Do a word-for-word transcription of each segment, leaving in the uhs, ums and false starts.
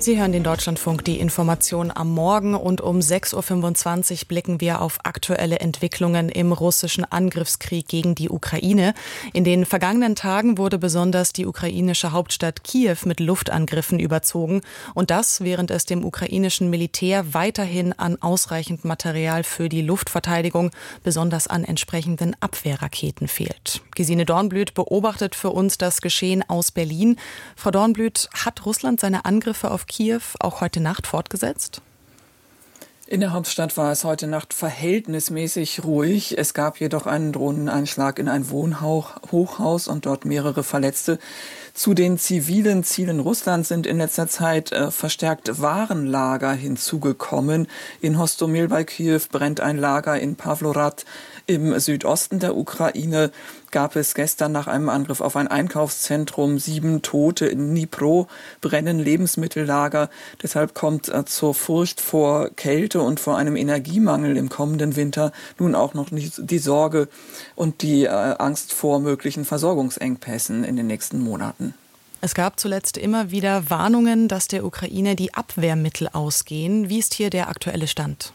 Sie hören den Deutschlandfunk, die Information am Morgen, und um sechs Uhr fünfundzwanzig blicken wir auf aktuelle Entwicklungen im russischen Angriffskrieg gegen die Ukraine. In den vergangenen Tagen wurde besonders die ukrainische Hauptstadt Kiew mit Luftangriffen überzogen, und das, während es dem ukrainischen Militär weiterhin an ausreichend Material für die Luftverteidigung, besonders an entsprechenden Abwehrraketen fehlt. Gesine Dornblüt beobachtet für uns das Geschehen aus Berlin. Frau Dornblüt, hat Russland seine Angriffe auf Kiew auch heute Nacht fortgesetzt? In der Hauptstadt war es heute Nacht verhältnismäßig ruhig. Es gab jedoch einen Drohneneinschlag in ein Wohnhochhaus und dort mehrere Verletzte. Zu den zivilen Zielen Russlands sind in letzter Zeit äh, verstärkt Warenlager hinzugekommen. In Hostomel bei Kiew brennt ein Lager, in Pawlorad im Südosten der Ukraine gab es gestern nach einem Angriff auf ein Einkaufszentrum sieben Tote. In Dnipro brennen Lebensmittellager. Deshalb kommt äh, zur Furcht vor Kälte und vor einem Energiemangel im kommenden Winter nun auch noch die, die Sorge und die äh, Angst vor möglichen Versorgungsengpässen in den nächsten Monaten. Es gab zuletzt immer wieder Warnungen, dass der Ukraine die Abwehrmittel ausgehen. Wie ist hier der aktuelle Stand?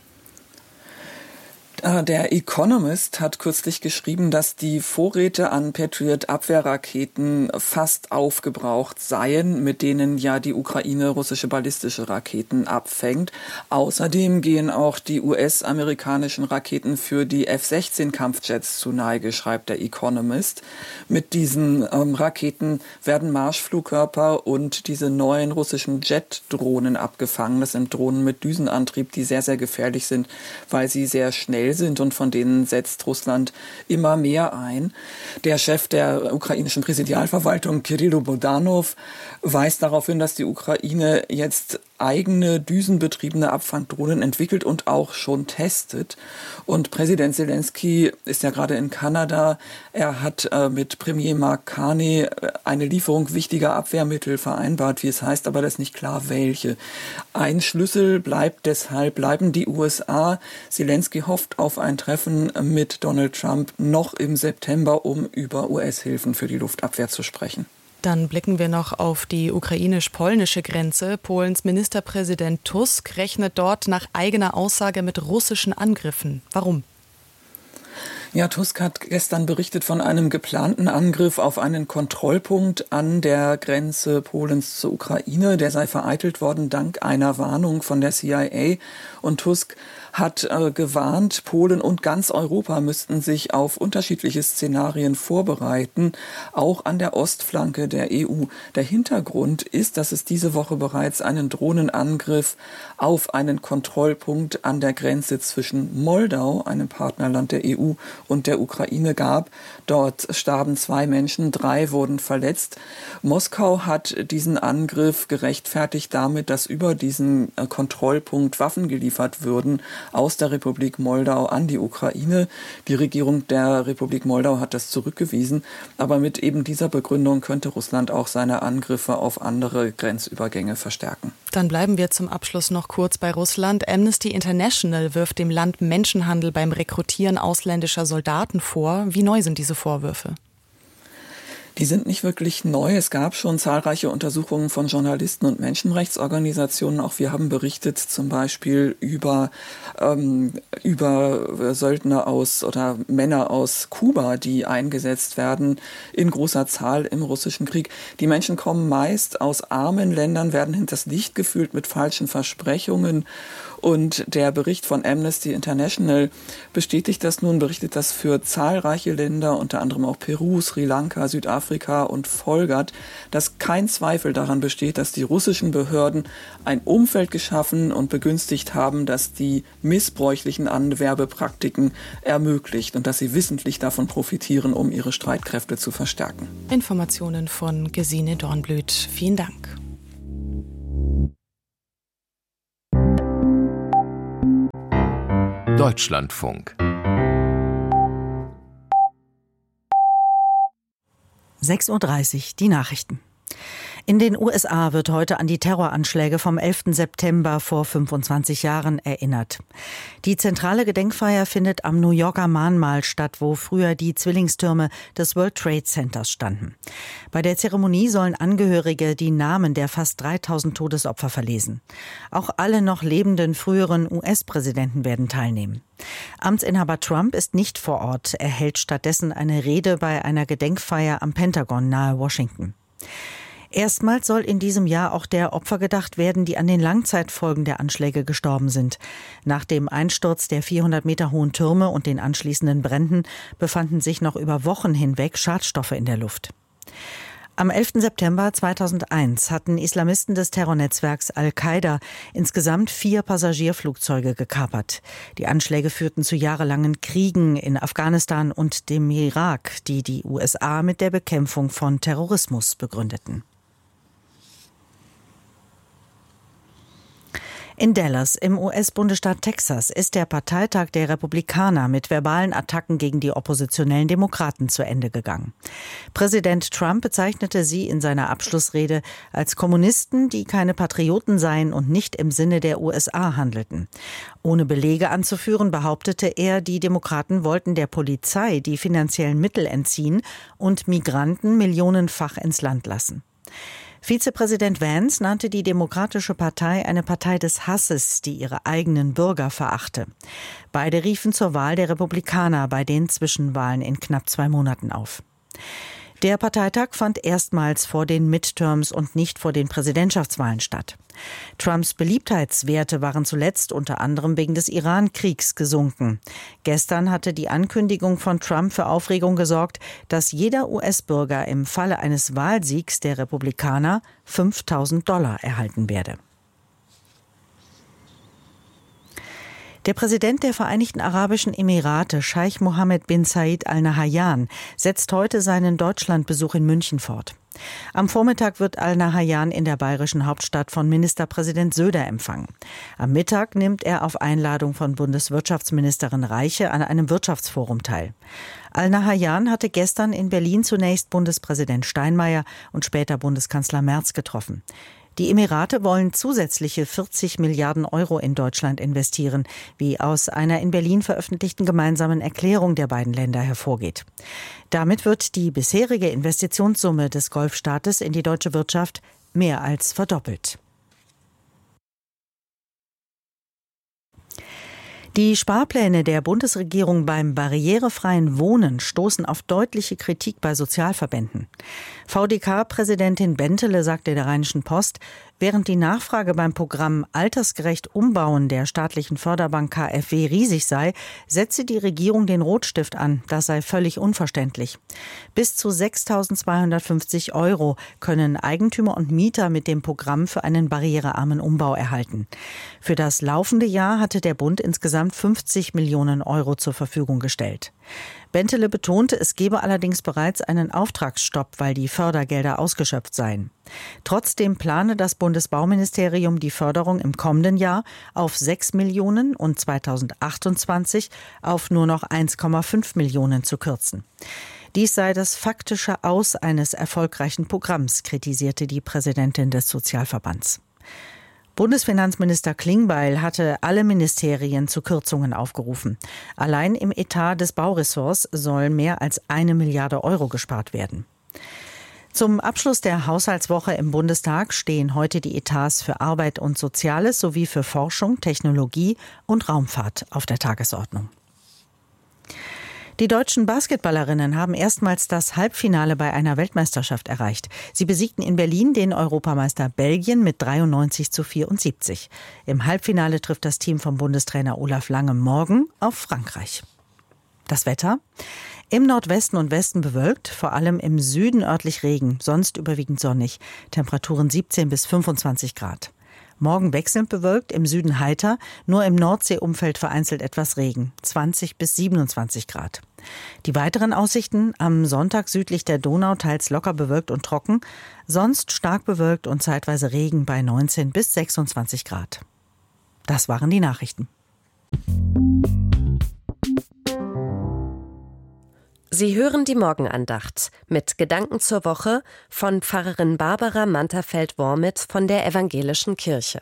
Der Economist hat kürzlich geschrieben, dass die Vorräte an Patriot-Abwehrraketen fast aufgebraucht seien, mit denen ja die Ukraine russische ballistische Raketen abfängt. Außerdem gehen auch die U S-amerikanischen Raketen für die F sechzehn Kampfjets zu Neige, schreibt der Economist. Mit diesen ähm, Raketen werden Marschflugkörper und diese neuen russischen Jet-Drohnen abgefangen. Das sind Drohnen mit Düsenantrieb, die sehr, sehr gefährlich sind, weil sie sehr schnell sind, und von denen setzt Russland immer mehr ein. Der Chef der ukrainischen Präsidialverwaltung, Kyrylo Bodanov, weist darauf hin, dass die Ukraine jetzt eigene düsenbetriebene Abfangdrohnen entwickelt und auch schon testet. Und Präsident Zelensky ist ja gerade in Kanada. Er hat äh, mit Premier Mark Carney eine Lieferung wichtiger Abwehrmittel vereinbart, wie es heißt, aber das ist nicht klar, welche. Ein Schlüssel bleibt deshalb, bleiben die U S A. Zelensky hofft auf ein Treffen mit Donald Trump noch im September, um über U S-Hilfen für die Luftabwehr zu sprechen. Dann blicken wir noch auf die ukrainisch-polnische Grenze. Polens Ministerpräsident Tusk rechnet dort nach eigener Aussage mit russischen Angriffen. Warum? Ja, Tusk hat gestern berichtet von einem geplanten Angriff auf einen Kontrollpunkt an der Grenze Polens zur Ukraine. Der sei vereitelt worden dank einer Warnung von der C I A. Und Tusk hat äh, gewarnt, Polen und ganz Europa müssten sich auf unterschiedliche Szenarien vorbereiten, auch an der Ostflanke der E U. Der Hintergrund ist, dass es diese Woche bereits einen Drohnenangriff auf einen Kontrollpunkt an der Grenze zwischen Moldau, einem Partnerland der E U, und der Ukraine gab. Dort starben zwei Menschen, drei wurden verletzt. Moskau hat diesen Angriff gerechtfertigt damit, dass über diesen äh, Kontrollpunkt Waffen geliefert würden aus der Republik Moldau an die Ukraine. Die Regierung der Republik Moldau hat das zurückgewiesen, aber mit eben dieser Begründung könnte Russland auch seine Angriffe auf andere Grenzübergänge verstärken. Dann bleiben wir zum Abschluss noch kurz bei Russland. Amnesty International wirft dem Land Menschenhandel beim Rekrutieren ausländischer Soldaten vor. Wie neu sind diese Vorwürfe? Die sind nicht wirklich neu. Es gab schon zahlreiche Untersuchungen von Journalisten und Menschenrechtsorganisationen. Auch wir haben berichtet zum Beispiel über, ähm, über Söldner aus oder Männer aus Kuba, die eingesetzt werden in großer Zahl im russischen Krieg. Die Menschen kommen meist aus armen Ländern, werden hinters Licht geführt mit falschen Versprechungen. Und der Bericht von Amnesty International bestätigt das nun, berichtet das für zahlreiche Länder, unter anderem auch Peru, Sri Lanka, Südafrika, und folgert, dass kein Zweifel daran besteht, dass die russischen Behörden ein Umfeld geschaffen und begünstigt haben, das die missbräuchlichen Anwerbepraktiken ermöglicht und dass sie wissentlich davon profitieren, um ihre Streitkräfte zu verstärken. Informationen von Gesine Dornblüt. Vielen Dank. Deutschlandfunk. sechs Uhr dreißig, die Nachrichten. In den U S A wird heute an die Terroranschläge vom elften September vor fünfundzwanzig Jahren erinnert. Die zentrale Gedenkfeier findet am New Yorker Mahnmal statt, wo früher die Zwillingstürme des World Trade Centers standen. Bei der Zeremonie sollen Angehörige die Namen der fast dreitausend Todesopfer verlesen. Auch alle noch lebenden früheren U S-Präsidenten werden teilnehmen. Amtsinhaber Trump ist nicht vor Ort. Er hält stattdessen eine Rede bei einer Gedenkfeier am Pentagon nahe Washington. Erstmals soll in diesem Jahr auch der Opfer gedacht werden, die an den Langzeitfolgen der Anschläge gestorben sind. Nach dem Einsturz der vierhundert Meter hohen Türme und den anschließenden Bränden befanden sich noch über Wochen hinweg Schadstoffe in der Luft. Am elften September zweitausendeins hatten Islamisten des Terrornetzwerks Al-Qaida insgesamt vier Passagierflugzeuge gekapert. Die Anschläge führten zu jahrelangen Kriegen in Afghanistan und dem Irak, die die U S A mit der Bekämpfung von Terrorismus begründeten. In Dallas im U S-Bundesstaat Texas ist der Parteitag der Republikaner mit verbalen Attacken gegen die oppositionellen Demokraten zu Ende gegangen. Präsident Trump bezeichnete sie in seiner Abschlussrede als Kommunisten, die keine Patrioten seien und nicht im Sinne der U S A handelten. Ohne Belege anzuführen, behauptete er, die Demokraten wollten der Polizei die finanziellen Mittel entziehen und Migranten millionenfach ins Land lassen. Vizepräsident Vance nannte die Demokratische Partei eine Partei des Hasses, die ihre eigenen Bürger verachte. Beide riefen zur Wahl der Republikaner bei den Zwischenwahlen in knapp zwei Monaten auf. Der Parteitag fand erstmals vor den Midterms und nicht vor den Präsidentschaftswahlen statt. Trumps Beliebtheitswerte waren zuletzt unter anderem wegen des Iran-Kriegs gesunken. Gestern hatte die Ankündigung von Trump für Aufregung gesorgt, dass jeder U S-Bürger im Falle eines Wahlsiegs der Republikaner fünftausend Dollar erhalten werde. Der Präsident der Vereinigten Arabischen Emirate, Scheich Mohammed bin Zayed Al Nahyan, setzt heute seinen Deutschlandbesuch in München fort. Am Vormittag wird Al Nahyan in der bayerischen Hauptstadt von Ministerpräsident Söder empfangen. Am Mittag nimmt er auf Einladung von Bundeswirtschaftsministerin Reiche an einem Wirtschaftsforum teil. Al Nahyan hatte gestern in Berlin zunächst Bundespräsident Steinmeier und später Bundeskanzler Merz getroffen. Die Emirate wollen zusätzliche vierzig Milliarden Euro in Deutschland investieren, wie aus einer in Berlin veröffentlichten gemeinsamen Erklärung der beiden Länder hervorgeht. Damit wird die bisherige Investitionssumme des Golfstaates in die deutsche Wirtschaft mehr als verdoppelt. Die Sparpläne der Bundesregierung beim barrierefreien Wohnen stoßen auf deutliche Kritik bei Sozialverbänden. V D K-Präsidentin Bentele sagte der Rheinischen Post, während die Nachfrage beim Programm Altersgerecht Umbauen der staatlichen Förderbank K f W riesig sei, setze die Regierung den Rotstift an. Das sei völlig unverständlich. Bis zu sechstausendzweihundertfünfzig Euro können Eigentümer und Mieter mit dem Programm für einen barrierearmen Umbau erhalten. Für das laufende Jahr hatte der Bund insgesamt fünfzig Millionen Euro zur Verfügung gestellt. Bentele betonte, es gebe allerdings bereits einen Auftragsstopp, weil die Fördergelder ausgeschöpft seien. Trotzdem plane das Bundesbauministerium die Förderung im kommenden Jahr auf sechs Millionen und zweitausendachtundzwanzig auf nur noch eins Komma fünf Millionen zu kürzen. Dies sei das faktische Aus eines erfolgreichen Programms, kritisierte die Präsidentin des Sozialverbands. Bundesfinanzminister Klingbeil hatte alle Ministerien zu Kürzungen aufgerufen. Allein im Etat des Bauressorts soll mehr als eine Milliarde Euro gespart werden. Zum Abschluss der Haushaltswoche im Bundestag stehen heute die Etats für Arbeit und Soziales sowie für Forschung, Technologie und Raumfahrt auf der Tagesordnung. Die deutschen Basketballerinnen haben erstmals das Halbfinale bei einer Weltmeisterschaft erreicht. Sie besiegten in Berlin den Europameister Belgien mit dreiundneunzig zu vierundsiebzig. Im Halbfinale trifft das Team vom Bundestrainer Olaf Lange morgen auf Frankreich. Das Wetter? Im Nordwesten und Westen bewölkt, vor allem im Süden örtlich Regen, sonst überwiegend sonnig. Temperaturen siebzehn bis fünfundzwanzig Grad. Morgen wechselnd bewölkt, im Süden heiter, nur im Nordseeumfeld vereinzelt etwas Regen, zwanzig bis siebenundzwanzig Grad. Die weiteren Aussichten: am Sonntag südlich der Donau teils locker bewölkt und trocken, sonst stark bewölkt und zeitweise Regen bei neunzehn bis sechsundzwanzig Grad. Das waren die Nachrichten. Sie hören die Morgenandacht mit Gedanken zur Woche von Pfarrerin Barbara Manterfeld-Wormit von der Evangelischen Kirche.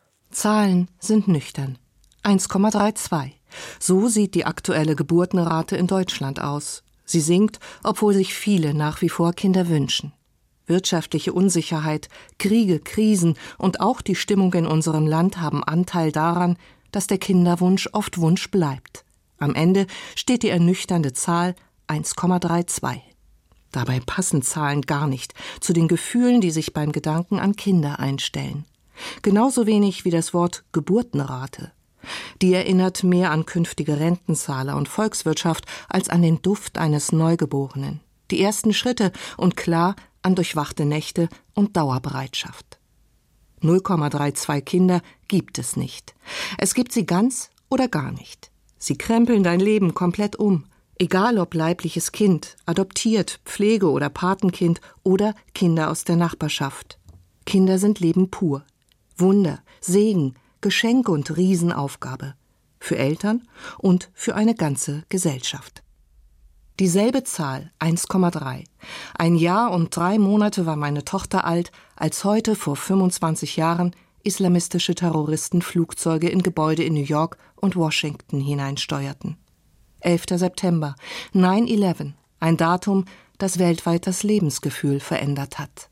Zahlen sind nüchtern. eins Komma zweiunddreißig. So sieht die aktuelle Geburtenrate in Deutschland aus. Sie sinkt, obwohl sich viele nach wie vor Kinder wünschen. Wirtschaftliche Unsicherheit, Kriege, Krisen und auch die Stimmung in unserem Land haben Anteil daran, dass der Kinderwunsch oft Wunsch bleibt. Am Ende steht die ernüchternde Zahl eins Komma zweiunddreißig. Dabei passen Zahlen gar nicht zu den Gefühlen, die sich beim Gedanken an Kinder einstellen. Genauso wenig wie das Wort Geburtenrate. Die erinnert mehr an künftige Rentenzahler und Volkswirtschaft als an den Duft eines Neugeborenen. Die ersten Schritte und klar an durchwachte Nächte und Dauerbereitschaft. null Komma zweiunddreißig Kinder gibt es nicht. Es gibt sie ganz oder gar nicht. Sie krempeln dein Leben komplett um. Egal ob leibliches Kind, adoptiert, Pflege- oder Patenkind oder Kinder aus der Nachbarschaft. Kinder sind Leben pur. Wunder, Segen, Geschenk und Riesenaufgabe. Für Eltern und für eine ganze Gesellschaft. Dieselbe Zahl, eins Komma drei. Ein Jahr und drei Monate war meine Tochter alt, als heute vor fünfundzwanzig Jahren islamistische Terroristen Flugzeuge in Gebäude in New York und Washington hineinsteuerten. elfter September, neun elf, ein Datum, das weltweit das Lebensgefühl verändert hat.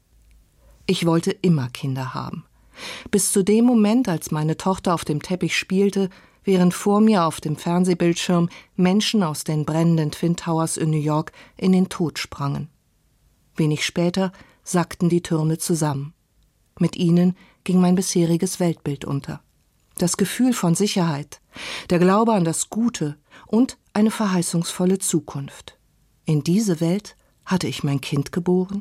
Ich wollte immer Kinder haben. Bis zu dem Moment, als meine Tochter auf dem Teppich spielte, während vor mir auf dem Fernsehbildschirm Menschen aus den brennenden Twin Towers in New York in den Tod sprangen. Wenig später sackten die Türme zusammen. Mit ihnen ging mein bisheriges Weltbild unter. Das Gefühl von Sicherheit, der Glaube an das Gute und eine verheißungsvolle Zukunft. In diese Welt hatte ich mein Kind geboren?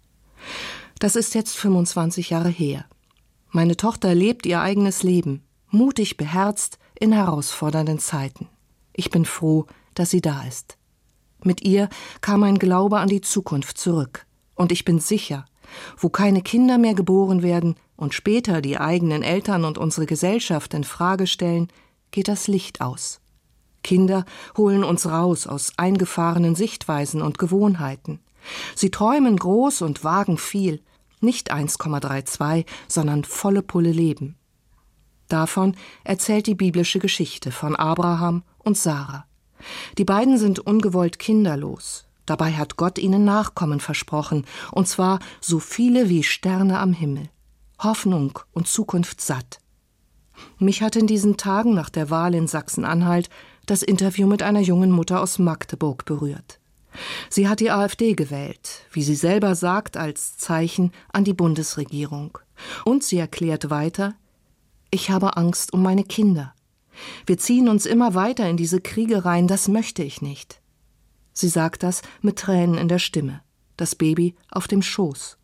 Das ist jetzt fünfundzwanzig Jahre her. Meine Tochter lebt ihr eigenes Leben, mutig beherzt in herausfordernden Zeiten. Ich bin froh, dass sie da ist. Mit ihr kam ein Glaube an die Zukunft zurück. Und ich bin sicher, wo keine Kinder mehr geboren werden und später die eigenen Eltern und unsere Gesellschaft in Frage stellen, geht das Licht aus. Kinder holen uns raus aus eingefahrenen Sichtweisen und Gewohnheiten. Sie träumen groß und wagen viel, nicht eins Komma zweiunddreißig, sondern volle Pulle Leben. Davon erzählt die biblische Geschichte von Abraham und Sarah. Die beiden sind ungewollt kinderlos. Dabei hat Gott ihnen Nachkommen versprochen, und zwar so viele wie Sterne am Himmel. Hoffnung und Zukunft satt. Mich hat in diesen Tagen nach der Wahl in Sachsen-Anhalt das Interview mit einer jungen Mutter aus Magdeburg berührt. Sie hat die AfD gewählt, wie sie selber sagt, als Zeichen an die Bundesregierung. Und sie erklärt weiter: Ich habe Angst um meine Kinder. Wir ziehen uns immer weiter in diese Kriege rein, das möchte ich nicht. Sie sagt das mit Tränen in der Stimme, das Baby auf dem Schoß.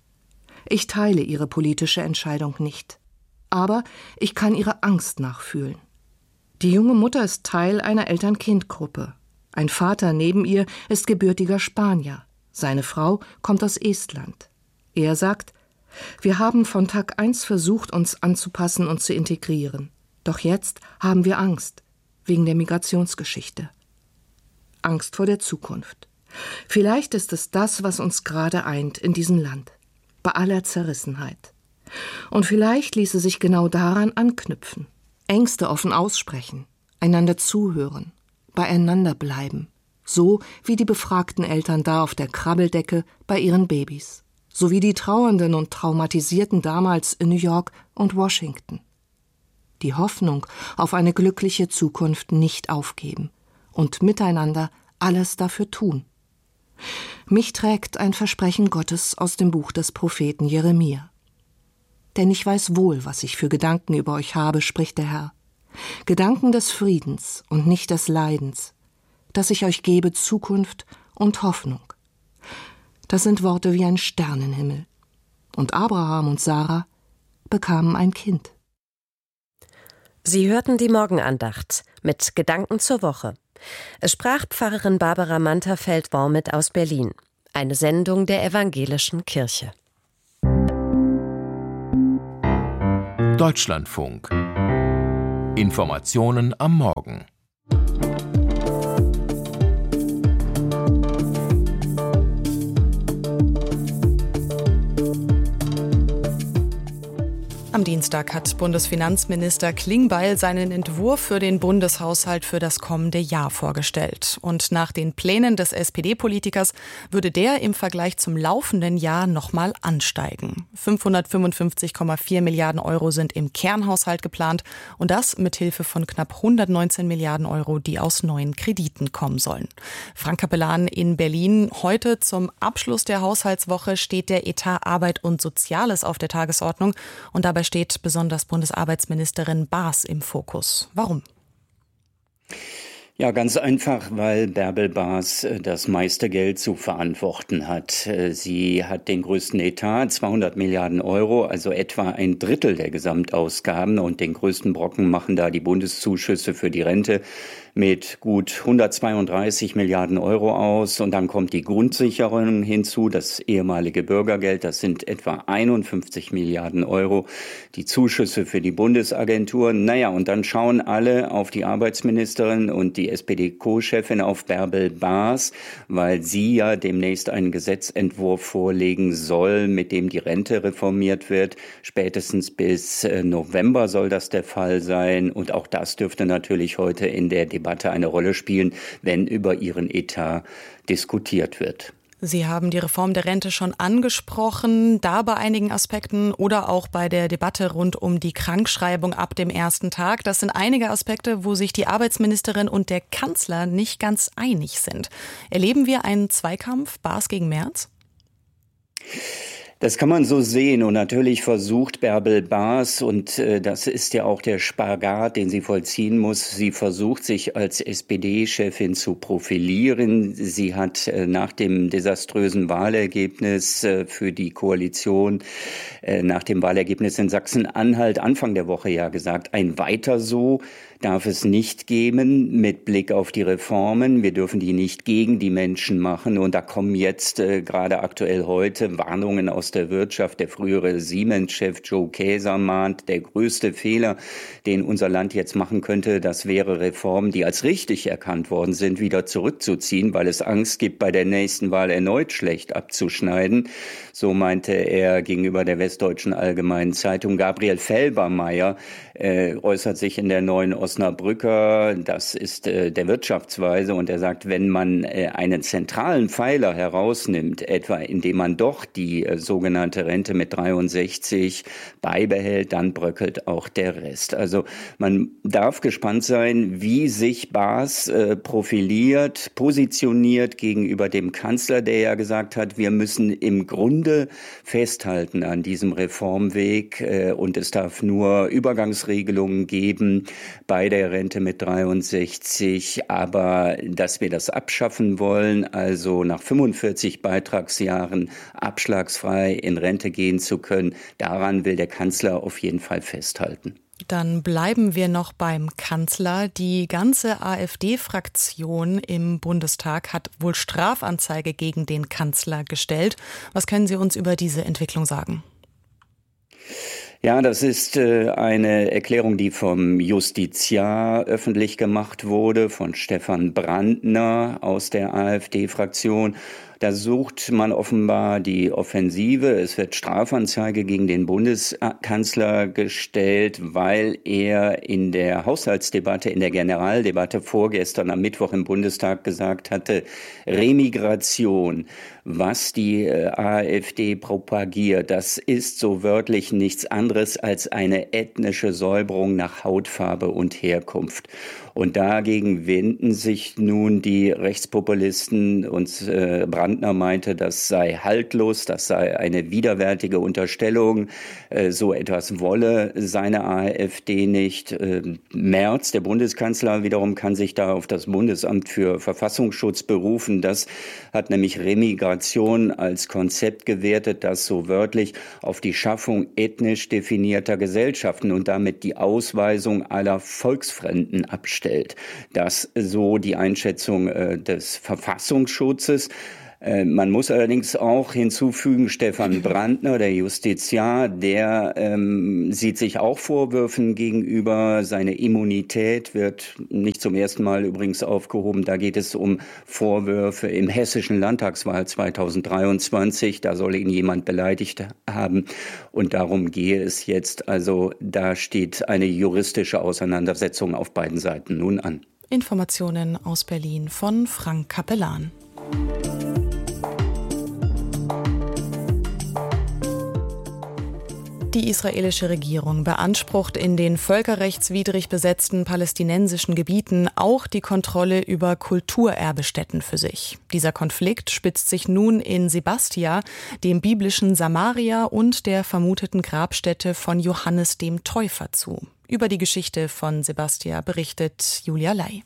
Ich teile ihre politische Entscheidung nicht, aber ich kann ihre Angst nachfühlen. Die junge Mutter ist Teil einer Eltern-Kind-Gruppe. Ein Vater neben ihr ist gebürtiger Spanier. Seine Frau kommt aus Estland. Er sagt: Wir haben von Tag eins versucht, uns anzupassen und zu integrieren. Doch jetzt haben wir Angst, wegen der Migrationsgeschichte. Angst vor der Zukunft. Vielleicht ist es das, was uns gerade eint in diesem Land, bei aller Zerrissenheit. Und vielleicht ließe sich genau daran anknüpfen. Ängste offen aussprechen, einander zuhören, beieinander bleiben. So wie die befragten Eltern da auf der Krabbeldecke bei ihren Babys. So wie die Trauernden und Traumatisierten damals in New York und Washington. Die Hoffnung auf eine glückliche Zukunft nicht aufgeben und miteinander alles dafür tun. Mich trägt ein Versprechen Gottes aus dem Buch des Propheten Jeremia. Denn ich weiß wohl, was ich für Gedanken über euch habe, spricht der Herr. Gedanken des Friedens und nicht des Leidens, dass ich euch gebe Zukunft und Hoffnung. Das sind Worte wie ein Sternenhimmel. Und Abraham und Sarah bekamen ein Kind. Sie hörten die Morgenandacht mit Gedanken zur Woche. Es sprach Pfarrerin Barbara Manterfeld-Wormit aus Berlin. Eine Sendung der Evangelischen Kirche. Deutschlandfunk. Informationen am Morgen. Am Dienstag hat Bundesfinanzminister Klingbeil seinen Entwurf für den Bundeshaushalt für das kommende Jahr vorgestellt. Und nach den Plänen des S P D-Politikers würde der im Vergleich zum laufenden Jahr nochmal ansteigen. fünfhundertfünfundfünfzig Komma vier Milliarden Euro sind im Kernhaushalt geplant und das mit Hilfe von knapp hundertneunzehn Milliarden Euro, die aus neuen Krediten kommen sollen. Frank Capellan in Berlin. Heute zum Abschluss der Haushaltswoche steht der Etat Arbeit und Soziales auf der Tagesordnung und dabei steht besonders Bundesarbeitsministerin Baas im Fokus. Warum? Ja, ganz einfach, weil Bärbel Baas das meiste Geld zu verantworten hat. Sie hat den größten Etat, zweihundert Milliarden Euro, also etwa ein Drittel der Gesamtausgaben. Und den größten Brocken machen da die Bundeszuschüsse für die Rente mit gut hundertzweiunddreißig Milliarden Euro aus. Und dann kommt die Grundsicherung hinzu, das ehemalige Bürgergeld, das sind etwa einundfünfzig Milliarden Euro. Die Zuschüsse für die Bundesagenturen. Naja, und dann schauen alle auf die Arbeitsministerin und die S P D-Co-Chefin auf Bärbel Baas, weil sie ja demnächst einen Gesetzentwurf vorlegen soll, mit dem die Rente reformiert wird. Spätestens bis November soll das der Fall sein. Und auch das dürfte natürlich heute in der Debatte eine Rolle spielen, wenn über ihren Etat diskutiert wird. Sie haben die Reform der Rente schon angesprochen, da bei einigen Aspekten oder auch bei der Debatte rund um die Krankschreibung ab dem ersten Tag. Das sind einige Aspekte, wo sich die Arbeitsministerin und der Kanzler nicht ganz einig sind. Erleben wir einen Zweikampf, Baas gegen Merz? Das kann man so sehen und natürlich versucht Bärbel Baas, und äh, das ist ja auch der Spagat, den sie vollziehen muss, sie versucht sich als S P D-Chefin zu profilieren. Sie hat äh, nach dem desaströsen Wahlergebnis äh, für die Koalition, äh, nach dem Wahlergebnis in Sachsen-Anhalt Anfang der Woche ja gesagt, ein Weiter so darf es nicht geben mit Blick auf die Reformen. Wir dürfen die nicht gegen die Menschen machen. Und da kommen jetzt äh, gerade aktuell heute Warnungen aus der Wirtschaft. Der frühere Siemens-Chef Joe Kaeser mahnt, der größte Fehler, den unser Land jetzt machen könnte, das wäre Reformen, die als richtig erkannt worden sind, wieder zurückzuziehen, weil es Angst gibt, bei der nächsten Wahl erneut schlecht abzuschneiden. So meinte er gegenüber der Westdeutschen Allgemeinen Zeitung. Gabriel Felbermeier äh, äußert sich in der Neuen Osnabrücker, das ist äh, der Wirtschaftsweise, und er sagt, wenn man äh, einen zentralen Pfeiler herausnimmt, etwa indem man doch die äh, sogenannte Rente mit dreiundsechzig beibehält, dann bröckelt auch der Rest. Also man darf gespannt sein, wie sich Baas äh, profiliert, positioniert gegenüber dem Kanzler, der ja gesagt hat, wir müssen im Grunde festhalten an diesem Reformweg äh, und es darf nur Übergangsregelungen geben bei der Rente mit dreiundsechzig, aber dass wir das abschaffen wollen, also nach fünfundvierzig Beitragsjahren abschlagsfrei in Rente gehen zu können, daran will der Kanzler auf jeden Fall festhalten. Dann bleiben wir noch beim Kanzler. Die ganze AfD-Fraktion im Bundestag hat wohl Strafanzeige gegen den Kanzler gestellt. Was können Sie uns über diese Entwicklung sagen? Ja, das ist äh, eine Erklärung, die vom Justiziar öffentlich gemacht wurde, von Stefan Brandner aus der AfD-Fraktion. Da sucht man offenbar die Offensive. Es wird Strafanzeige gegen den Bundeskanzler gestellt, weil er in der Haushaltsdebatte, in der Generaldebatte vorgestern am Mittwoch im Bundestag gesagt hatte, Remigration, was die AfD propagiert, das ist so wörtlich nichts anderes als eine ethnische Säuberung nach Hautfarbe und Herkunft. Und dagegen wenden sich nun die Rechtspopulisten, und äh, Brandner meinte, das sei haltlos, das sei eine widerwärtige Unterstellung, äh, so etwas wolle seine AfD nicht. Äh, Merz, der Bundeskanzler, wiederum kann sich da auf das Bundesamt für Verfassungsschutz berufen. Das hat nämlich Remigration als Konzept gewertet, das so wörtlich auf die Schaffung ethnisch definierter Gesellschaften und damit die Ausweisung aller Volksfremden abstellt. Das so die Einschätzung äh, des Verfassungsschutzes. Man muss allerdings auch hinzufügen, Stefan Brandner, der Justiziar, der ähm, sieht sich auch Vorwürfen gegenüber. Seine Immunität wird nicht zum ersten Mal übrigens aufgehoben. Da geht es um Vorwürfe im hessischen Landtagswahl zweitausenddreiundzwanzig. Da soll ihn jemand beleidigt haben. Und darum gehe es jetzt. Also da steht eine juristische Auseinandersetzung auf beiden Seiten nun an. Informationen aus Berlin von Frank Kapellan. Die israelische Regierung beansprucht in den völkerrechtswidrig besetzten palästinensischen Gebieten auch die Kontrolle über Kulturerbestätten für sich. Dieser Konflikt spitzt sich nun in Sebastia, dem biblischen Samaria und der vermuteten Grabstätte von Johannes dem Täufer zu. Über die Geschichte von Sebastia berichtet Julia Ley.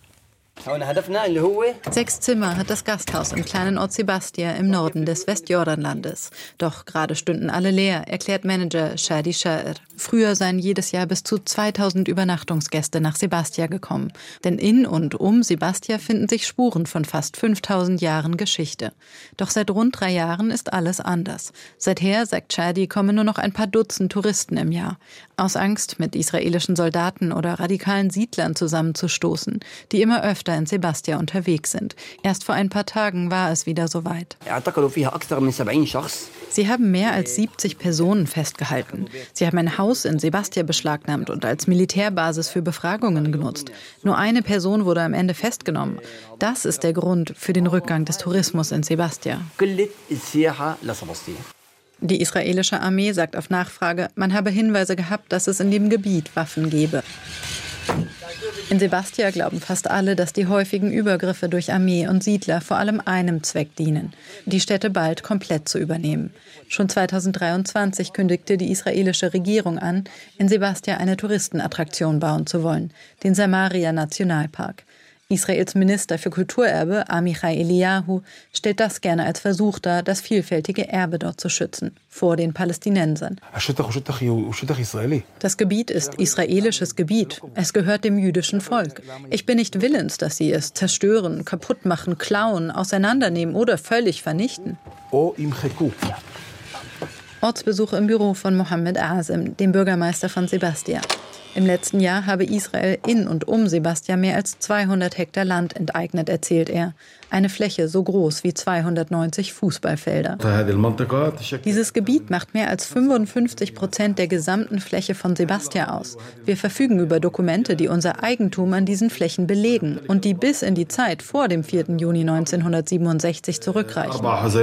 Sechs Zimmer hat das Gasthaus im kleinen Ort Sebastia im Norden des Westjordanlandes. Doch gerade stünden alle leer, erklärt Manager Shadi Sha'ir. Früher seien jedes Jahr bis zu zweitausend Übernachtungsgäste nach Sebastia gekommen. Denn in und um Sebastia finden sich Spuren von fast fünftausend Jahren Geschichte. Doch seit rund drei Jahren ist alles anders. Seither, sagt Shadi, kommen nur noch ein paar Dutzend Touristen im Jahr. Aus Angst, mit israelischen Soldaten oder radikalen Siedlern zusammenzustoßen, die immer öfter in Sebastia unterwegs sind. Erst vor ein paar Tagen war es wieder soweit. Sie haben mehr als siebzig Personen festgehalten. Sie haben ein Haus in Sebastia beschlagnahmt und als Militärbasis für Befragungen genutzt. Nur eine Person wurde am Ende festgenommen. Das ist der Grund für den Rückgang des Tourismus in Sebastia. Die israelische Armee sagt auf Nachfrage, man habe Hinweise gehabt, dass es in dem Gebiet Waffen gebe. In Sebastia glauben fast alle, dass die häufigen Übergriffe durch Armee und Siedler vor allem einem Zweck dienen, die Städte bald komplett zu übernehmen. Schon zweitausenddreiundzwanzig kündigte die israelische Regierung an, in Sebastia eine Touristenattraktion bauen zu wollen, den Samaria-Nationalpark. Israels Minister für Kulturerbe, Amichai Eliyahu, stellt das gerne als Versuch dar, das vielfältige Erbe dort zu schützen, vor den Palästinensern. Das Gebiet ist israelisches Gebiet. Es gehört dem jüdischen Volk. Ich bin nicht willens, dass sie es zerstören, kaputt machen, klauen, auseinandernehmen oder völlig vernichten. Ortsbesuch im Büro von Mohammed Azem, dem Bürgermeister von Sebastia. Im letzten Jahr habe Israel in und um Sebastia mehr als zweihundert Hektar Land enteignet, erzählt er. Eine Fläche so groß wie zweihundertneunzig Fußballfelder. Dieses Gebiet macht mehr als fünfundfünfzig Prozent der gesamten Fläche von Sebastia aus. Wir verfügen über Dokumente, die unser Eigentum an diesen Flächen belegen und die bis in die Zeit vor dem vierten Juni neunzehnhundertsiebenundsechzig zurückreichen.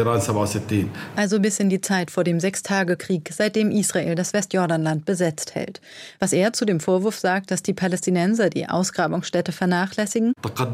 Also bis in die Zeit vor dem Sechstagekrieg, seitdem Israel das Westjordanland besetzt hält. Was er zu dem Vorwurf sagt, dass die Palästinenser die Ausgrabungsstätte vernachlässigen.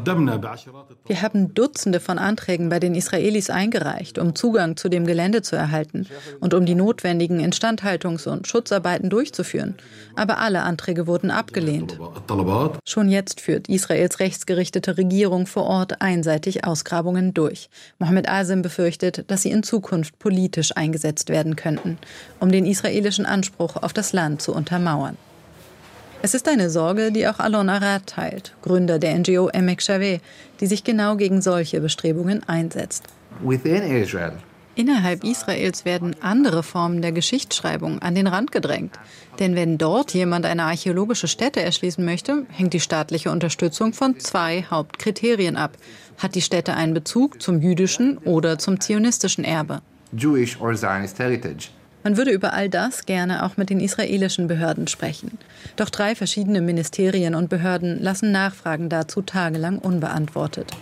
Wir haben Dutzende von Anträgen bei den Israelis eingereicht, um Zugang zu dem Gelände zu erhalten und um die notwendigen Instandhaltungs- und Schutzarbeiten durchzuführen. Aber alle Anträge wurden abgelehnt. Schon jetzt führt Israels rechtsgerichtete Regierung vor Ort einseitig Ausgrabungen durch. Mohammed Azem befürchtet, dass sie in Zukunft politisch eingesetzt werden könnten, um den israelischen Anspruch auf das Land zu untermauern. Es ist eine Sorge, die auch Alon Arad teilt, Gründer der N G O Emek Shaveh, die sich genau gegen solche Bestrebungen einsetzt. Innerhalb Israels werden andere Formen der Geschichtsschreibung an den Rand gedrängt. Denn wenn dort jemand eine archäologische Stätte erschließen möchte, hängt die staatliche Unterstützung von zwei Hauptkriterien ab. Hat die Stätte einen Bezug zum jüdischen oder zum zionistischen Erbe? Jewish or Zionist heritage. Man würde über all das gerne auch mit den israelischen Behörden sprechen. Doch drei verschiedene Ministerien und Behörden lassen Nachfragen dazu tagelang unbeantwortet.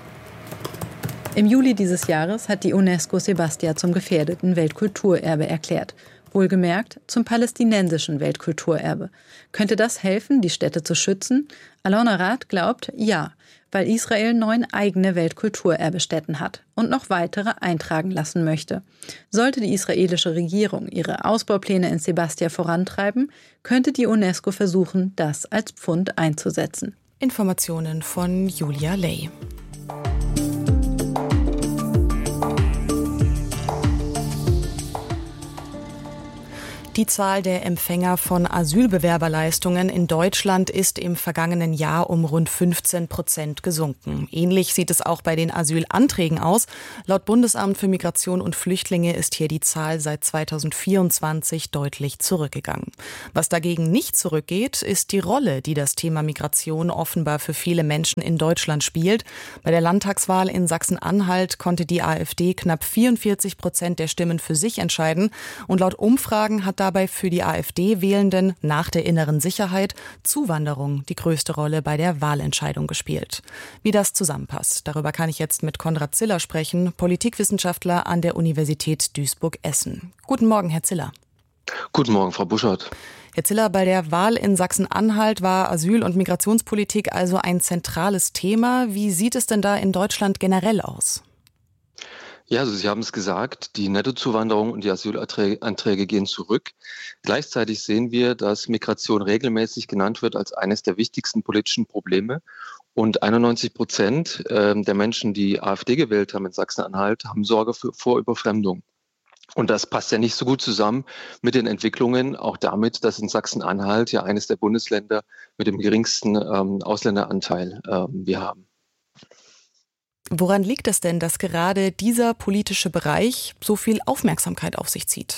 Im Juli dieses Jahres hat die UNESCO Sebastia zum gefährdeten Weltkulturerbe erklärt. Wohlgemerkt zum palästinensischen Weltkulturerbe. Könnte das helfen, die Stätte zu schützen? Alon Arad glaubt, ja, weil Israel neun eigene Weltkulturerbestätten hat und noch weitere eintragen lassen möchte. Sollte die israelische Regierung ihre Ausbaupläne in Sebastia vorantreiben, könnte die UNESCO versuchen, das als Pfund einzusetzen. Informationen von Julia Ley. Die Zahl der Empfänger von Asylbewerberleistungen in Deutschland ist im vergangenen Jahr um rund fünfzehn Prozent gesunken. Ähnlich sieht es auch bei den Asylanträgen aus. Laut Bundesamt für Migration und Flüchtlinge ist hier die Zahl seit zweitausendvierundzwanzig deutlich zurückgegangen. Was dagegen nicht zurückgeht, ist die Rolle, die das Thema Migration offenbar für viele Menschen in Deutschland spielt. Bei der Landtagswahl in Sachsen-Anhalt konnte die AfD knapp vierundvierzig Prozent der Stimmen für sich entscheiden. Und laut Umfragen hat dabei für die AfD-Wählenden nach der inneren Sicherheit Zuwanderung die größte Rolle bei der Wahlentscheidung gespielt. Wie das zusammenpasst, darüber kann ich jetzt mit Konrad Ziller sprechen, Politikwissenschaftler an der Universität Duisburg-Essen. Guten Morgen, Herr Ziller. Guten Morgen, Frau Buschert. Herr Ziller, bei der Wahl in Sachsen-Anhalt war Asyl- und Migrationspolitik also ein zentrales Thema. Wie sieht es denn da in Deutschland generell aus? Ja, also Sie haben es gesagt, die Nettozuwanderung und die Asylanträge gehen zurück. Gleichzeitig sehen wir, dass Migration regelmäßig genannt wird als eines der wichtigsten politischen Probleme. Und einundneunzig Prozent der Menschen, die AfD gewählt haben in Sachsen-Anhalt, haben Sorge für, vor Überfremdung. Und das passt ja nicht so gut zusammen mit den Entwicklungen, auch damit, dass in Sachsen-Anhalt ja eines der Bundesländer mit dem geringsten ähm, Ausländeranteil ähm, wir haben. Woran liegt es denn, dass gerade dieser politische Bereich so viel Aufmerksamkeit auf sich zieht?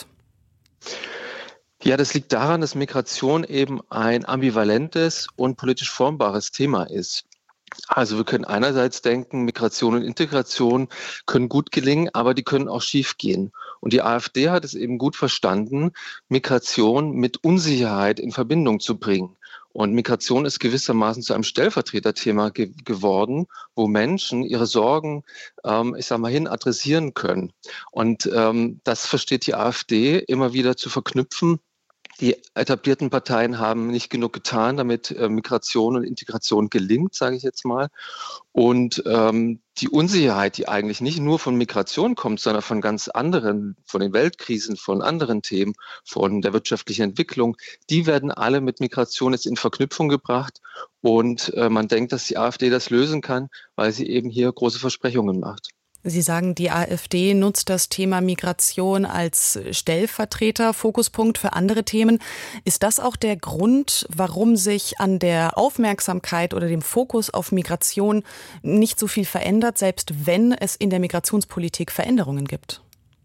Ja, das liegt daran, dass Migration eben ein ambivalentes und politisch formbares Thema ist. Also wir können einerseits denken, Migration und Integration können gut gelingen, aber die können auch schief gehen. Und die AfD hat es eben gut verstanden, Migration mit Unsicherheit in Verbindung zu bringen. Und Migration ist gewissermaßen zu einem Stellvertreterthema ge- geworden, wo Menschen ihre Sorgen, ähm, ich sag mal, hin adressieren können. Und ähm, das versteht die AfD immer wieder zu verknüpfen. Die etablierten Parteien haben nicht genug getan, damit äh, Migration und Integration gelingt, sage ich jetzt mal. Und ähm, die Unsicherheit, die eigentlich nicht nur von Migration kommt, sondern von ganz anderen, von den Weltkrisen, von anderen Themen, von der wirtschaftlichen Entwicklung, die werden alle mit Migration jetzt in Verknüpfung gebracht. Und äh, man denkt, dass die AfD das lösen kann, weil sie eben hier große Versprechungen macht. Sie sagen, die AfD nutzt das Thema Migration als Stellvertreter, Fokuspunkt für andere Themen. Ist das auch der Grund, warum sich an der Aufmerksamkeit oder dem Fokus auf Migration nicht so viel verändert, selbst wenn es in der Migrationspolitik Veränderungen gibt?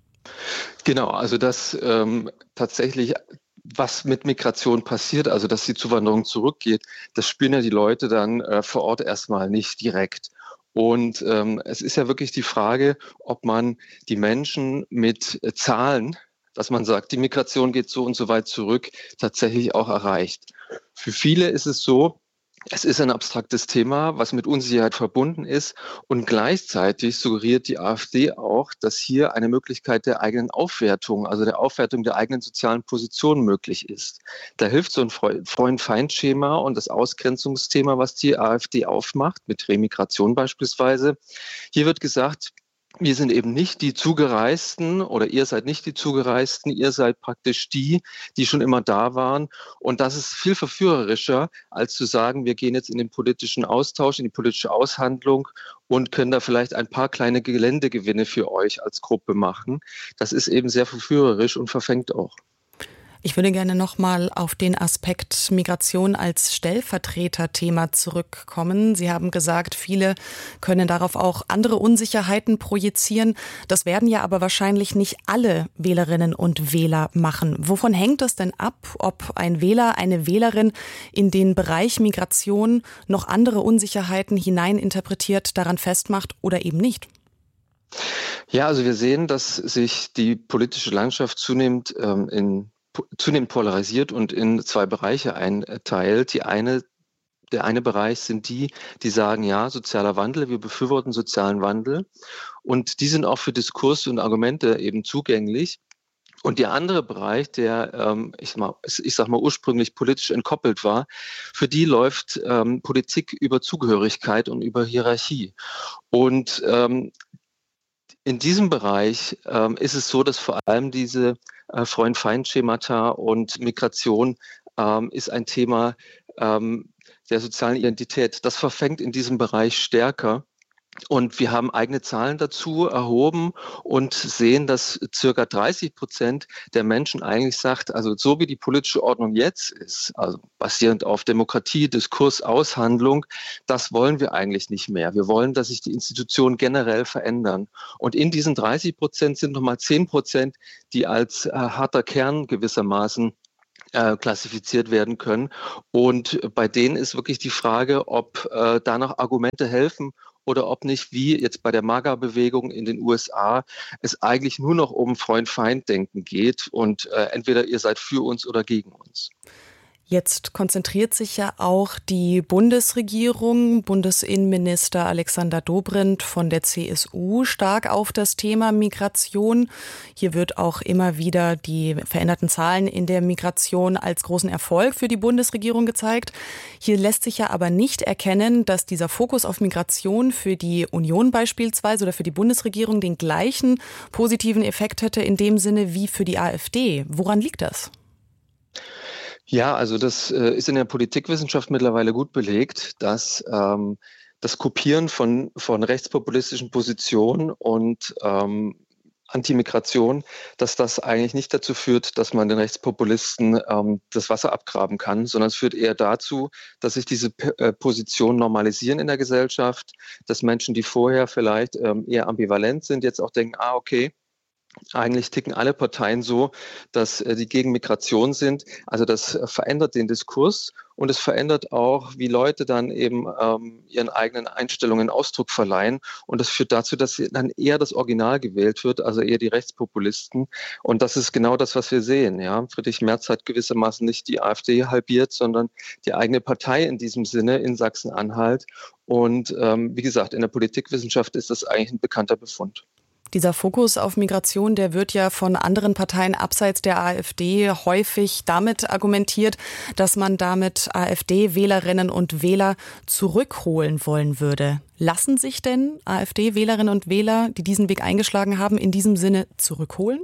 Genau, also das ähm, tatsächlich, was mit Migration passiert, also dass die Zuwanderung zurückgeht, das spüren ja die Leute dann äh, vor Ort erstmal nicht direkt. Und ähm, es ist ja wirklich die Frage, ob man die Menschen mit äh, Zahlen, dass man sagt, die Migration geht so und so weit zurück, tatsächlich auch erreicht. Für viele ist es so, es ist ein abstraktes Thema, was mit Unsicherheit verbunden ist. Und gleichzeitig suggeriert die AfD auch, dass hier eine Möglichkeit der eigenen Aufwertung, also der Aufwertung der eigenen sozialen Position möglich ist. Da hilft so ein Freund-Feind-Schema und das Ausgrenzungsthema, was die AfD aufmacht, mit Remigration beispielsweise. Hier wird gesagt, wir sind eben nicht die Zugereisten oder ihr seid nicht die Zugereisten, ihr seid praktisch die, die schon immer da waren. Und das ist viel verführerischer, als zu sagen, wir gehen jetzt in den politischen Austausch, in die politische Aushandlung und können da vielleicht ein paar kleine Geländegewinne für euch als Gruppe machen. Das ist eben sehr verführerisch und verfängt auch. Ich würde gerne nochmal auf den Aspekt Migration als Stellvertreterthema zurückkommen. Sie haben gesagt, viele können darauf auch andere Unsicherheiten projizieren. Das werden ja aber wahrscheinlich nicht alle Wählerinnen und Wähler machen. Wovon hängt es denn ab, ob ein Wähler, eine Wählerin in den Bereich Migration noch andere Unsicherheiten hineininterpretiert, daran festmacht oder eben nicht? Ja, also wir sehen, dass sich die politische Landschaft zunehmend ähm, in zunehmend polarisiert und in zwei Bereiche einteilt. Die eine, der eine Bereich sind die, die sagen, ja, sozialer Wandel, wir befürworten sozialen Wandel. Und die sind auch für Diskurs und Argumente eben zugänglich. Und der andere Bereich, der, ähm, ich, sag mal, ich sag mal, ursprünglich politisch entkoppelt war, für die läuft ähm, Politik über Zugehörigkeit und über Hierarchie. Und ähm, in diesem Bereich ähm, ist es so, dass vor allem diese äh, Freund-Feind-Schemata und Migration ähm, ist ein Thema ähm, der sozialen Identität. Das verfängt in diesem Bereich stärker. Und wir haben eigene Zahlen dazu erhoben und sehen, dass circa dreißig Prozent der Menschen eigentlich sagt, also so wie die politische Ordnung jetzt ist, also basierend auf Demokratie, Diskurs, Aushandlung, das wollen wir eigentlich nicht mehr. Wir wollen, dass sich die Institutionen generell verändern. Und in diesen dreißig Prozent sind nochmal zehn Prozent, die als äh, harter Kern gewissermaßen Äh, klassifiziert werden können. Und bei denen ist wirklich die Frage, ob äh, da noch Argumente helfen oder ob nicht, wie jetzt bei der MAGA-Bewegung in den U S A, es eigentlich nur noch um Freund-Feind-Denken geht und äh, entweder ihr seid für uns oder gegen uns. Jetzt konzentriert sich ja auch die Bundesregierung, Bundesinnenminister Alexander Dobrindt von der C S U stark auf das Thema Migration. Hier wird auch immer wieder die veränderten Zahlen in der Migration als großen Erfolg für die Bundesregierung gezeigt. Hier lässt sich ja aber nicht erkennen, dass dieser Fokus auf Migration für die Union beispielsweise oder für die Bundesregierung den gleichen positiven Effekt hätte in dem Sinne wie für die AfD. Woran liegt das? Ja, also das äh, ist in der Politikwissenschaft mittlerweile gut belegt, dass ähm, das Kopieren von, von rechtspopulistischen Positionen und ähm, Antimigration, dass das eigentlich nicht dazu führt, dass man den Rechtspopulisten ähm, das Wasser abgraben kann, sondern es führt eher dazu, dass sich diese P- äh, Positionen normalisieren in der Gesellschaft, dass Menschen, die vorher vielleicht ähm, eher ambivalent sind, jetzt auch denken, ah, okay, eigentlich ticken alle Parteien so, dass äh, die gegen Migration sind. Also das äh, verändert den Diskurs und es verändert auch, wie Leute dann eben ähm, ihren eigenen Einstellungen Ausdruck verleihen. Und das führt dazu, dass dann eher das Original gewählt wird, also eher die Rechtspopulisten. Und das ist genau das, was wir sehen. Ja? Friedrich Merz hat gewissermaßen nicht die AfD halbiert, sondern die eigene Partei in diesem Sinne in Sachsen-Anhalt. Und ähm, wie gesagt, in der Politikwissenschaft ist das eigentlich ein bekannter Befund. Dieser Fokus auf Migration, der wird ja von anderen Parteien abseits der AfD häufig damit argumentiert, dass man damit AfD-Wählerinnen und Wähler zurückholen wollen würde. Lassen sich denn AfD-Wählerinnen und Wähler, die diesen Weg eingeschlagen haben, in diesem Sinne zurückholen?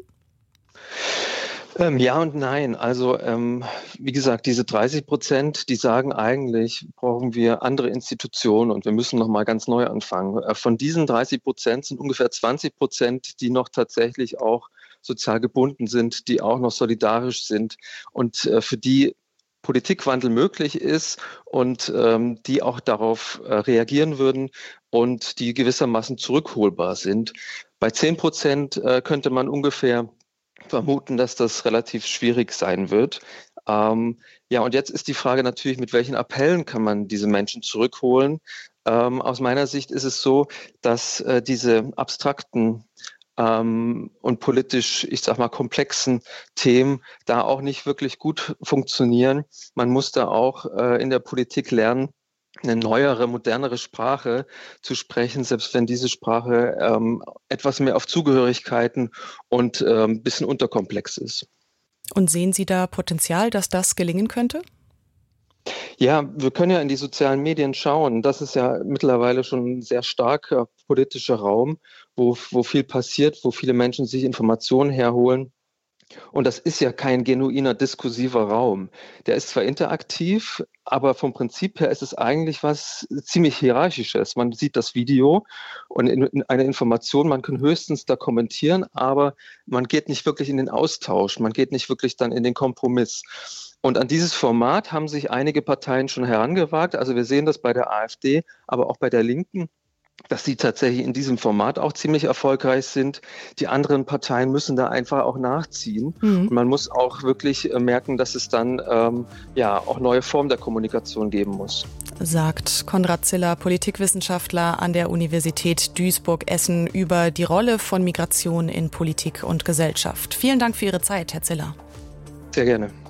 Ähm, ja und nein. Also ähm, wie gesagt, diese dreißig Prozent, die sagen eigentlich, brauchen wir andere Institutionen und wir müssen noch mal ganz neu anfangen. Äh, von diesen dreißig Prozent sind ungefähr zwanzig Prozent, die noch tatsächlich auch sozial gebunden sind, die auch noch solidarisch sind und äh, für die Politikwandel möglich ist und ähm, die auch darauf äh, reagieren würden und die gewissermaßen zurückholbar sind. Bei zehn Prozent äh, könnte man ungefähr vermuten, dass das relativ schwierig sein wird. Ähm, ja, und jetzt ist die Frage natürlich, mit welchen Appellen kann man diese Menschen zurückholen? Ähm, aus meiner Sicht ist es so, dass äh, diese abstrakten ähm, und politisch, ich sag mal, komplexen Themen da auch nicht wirklich gut funktionieren. Man muss da auch äh, in der Politik lernen, eine neuere, modernere Sprache zu sprechen, selbst wenn diese Sprache ähm, etwas mehr auf Zugehörigkeiten und ähm, ein bisschen unterkomplex ist. Und sehen Sie da Potenzial, dass das gelingen könnte? Ja, wir können ja in die sozialen Medien schauen. Das ist ja mittlerweile schon ein sehr starker politischer Raum, wo, wo viel passiert, wo viele Menschen sich Informationen herholen. Und das ist ja kein genuiner diskursiver Raum. Der ist zwar interaktiv, aber vom Prinzip her ist es eigentlich was ziemlich Hierarchisches. Man sieht das Video und in, in eine Information, man kann höchstens da kommentieren, aber man geht nicht wirklich in den Austausch, man geht nicht wirklich dann in den Kompromiss. Und an dieses Format haben sich einige Parteien schon herangewagt. Also wir sehen das bei der AfD, aber auch bei der Linken, dass sie tatsächlich in diesem Format auch ziemlich erfolgreich sind. Die anderen Parteien müssen da einfach auch nachziehen. Mhm. Und man muss auch wirklich merken, dass es dann ähm, ja auch neue Formen der Kommunikation geben muss. Sagt Konrad Ziller, Politikwissenschaftler an der Universität Duisburg-Essen, über die Rolle von Migration in Politik und Gesellschaft. Vielen Dank für Ihre Zeit, Herr Ziller. Sehr gerne.